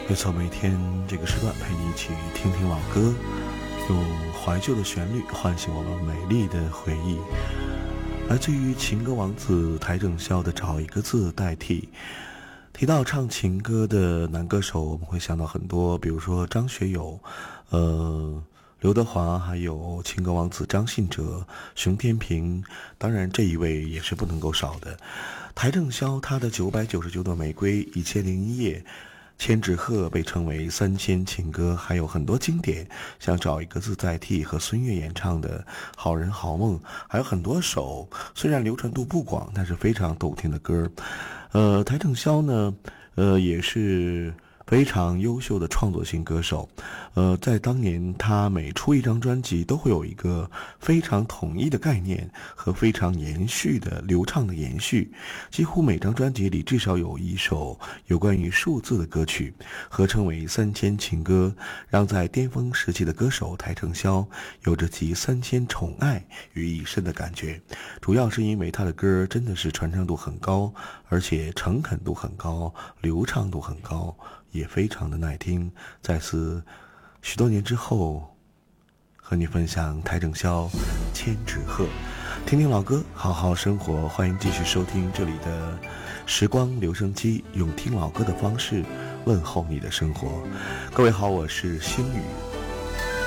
又从每天这个时段陪你一起听听老歌，用怀旧的旋律唤醒我们美丽的回忆。来自于情歌王子邰正宵的找一个字代替。提到唱情歌的男歌手，我们会想到很多，比如说张学友、刘德华，还有情歌王子张信哲、熊天平，当然这一位也是不能够少的。邰正宵他的999朵玫瑰、1001夜、千纸鹤被称为3000情歌，还有很多经典，像找一个字代替和孙悦演唱的好人好梦，还有很多首虽然流传度不广，但是非常动听的歌。邰正宵呢也是非常优秀的创作型歌手。在当年他每出一张专辑都会有一个非常统一的概念和非常延续的流畅的延续，几乎每张专辑里至少有一首有关于数字的歌曲，合称为3000情歌，让在巅峰时期的歌手邰正宵有着集3000宠爱于一身的感觉。主要是因为他的歌真的是传唱度很高，而且诚恳度很高，流畅度很高，也非常的耐听。再次许多年之后和你分享邰正宵千纸鹤，听听老歌，好好生活。欢迎继续收听这里的时光留声机，用听老歌的方式问候你的生活。各位好，我是星宇。